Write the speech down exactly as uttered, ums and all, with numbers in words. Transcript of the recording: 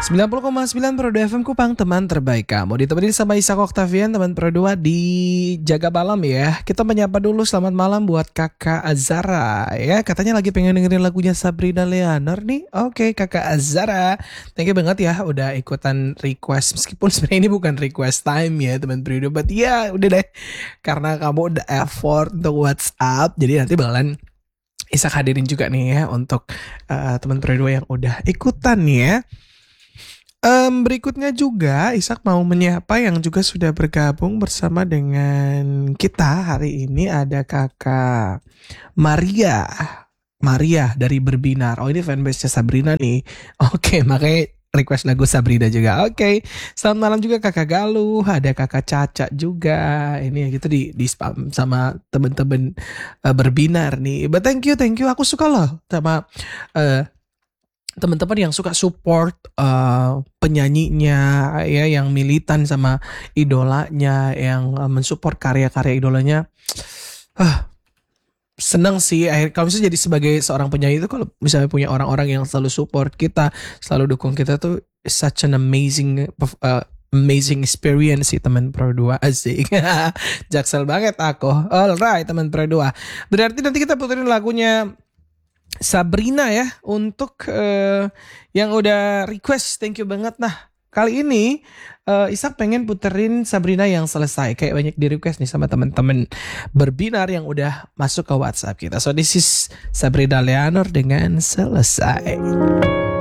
sembilan puluh koma sembilan Pro dua F M Kupang, teman terbaik kamu. Ditemenin sama Isak Octavian, teman Pro dua di Jaga Malam ya. Kita menyapa dulu selamat malam buat Kakak Azara ya. Katanya lagi pengen dengerin lagunya Sabrina Leonard nih. Oke Kakak Azara, thank you banget ya udah ikutan request. Meskipun sebenarnya ini bukan request time ya teman Pro dua, but ya udah deh. Karena kamu udah effort untuk WhatsApp, jadi nanti bakalan Isak hadirin juga nih ya untuk uh, teman Pro dua yang udah ikutan ya. Um, berikutnya juga Isak mau menyapa yang juga sudah bergabung bersama dengan kita hari ini. Ada Kakak Maria Maria dari Berbinar. Oh ini fanbase-nya Sabrina nih. Oke, makanya request lagu Sabrina juga. Oke, selamat malam juga Kakak Galuh. Ada Kakak Caca juga. Ini gitu di, di spam sama temen-temen uh, Berbinar nih. But thank you, thank you. Aku suka loh sama uh, teman-teman yang suka support uh, penyanyinya ya, yang militan sama idolanya, yang uh, mensupport karya-karya idolanya. Ah, senang sih akhir kalau misalnya jadi sebagai seorang penyanyi itu, kalau misalnya punya orang-orang yang selalu support kita, selalu dukung kita tuh such an amazing uh, amazing experience sih teman Pro dua. Asik. Jaksel banget aku. Alright teman Pro dua. Berarti nanti kita puterin lagunya Sabrina ya untuk uh, yang udah request. Thank you banget. Nah kali ini uh, Isak pengen puterin Sabrina yang selesai. Kayak banyak di request nih sama teman-teman Berbinar yang udah masuk ke WhatsApp kita. So this is Sabrina Leonard dengan Selesai.